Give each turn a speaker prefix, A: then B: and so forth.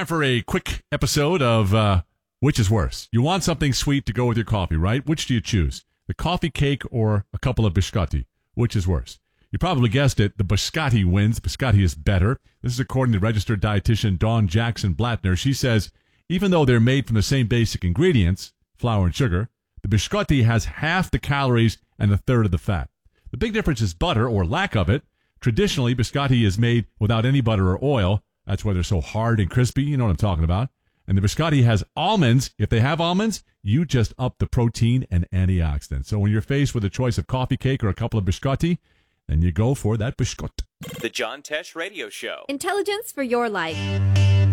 A: Time for a quick episode of Which is Worse? You want something sweet to go with your coffee, right? Which do you choose? The coffee cake or a couple of biscotti? Which is worse? You probably guessed it. The biscotti wins. Biscotti is better. This is according to registered dietitian Dawn Jackson Blattner. She says, even though they're made from the same basic ingredients, flour and sugar, the biscotti has half the calories and a third of the fat. The big difference is butter or lack of it. Traditionally, biscotti is made without any butter or oil. That's why they're so hard and crispy. You know what I'm talking about. And the biscotti has almonds. If they have almonds, you just up the protein and antioxidants. So when you're faced with a choice of coffee cake or a couple of biscotti, then you go for that biscotti.
B: The John Tesh Radio Show.
C: Intelligence for your life.